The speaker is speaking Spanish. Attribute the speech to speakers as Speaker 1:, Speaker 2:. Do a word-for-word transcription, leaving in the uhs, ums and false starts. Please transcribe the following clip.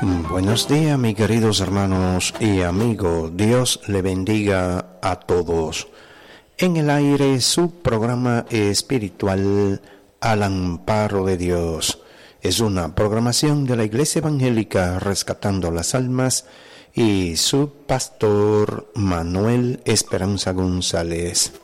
Speaker 1: Buenos días, mis queridos hermanos y amigos. Dios le bendiga a todos. En el aire, su programa espiritual Al Amparo de Dios. Es una programación de la Iglesia Evangélica Rescatando las Almas y su pastor Manuel Esperanza González.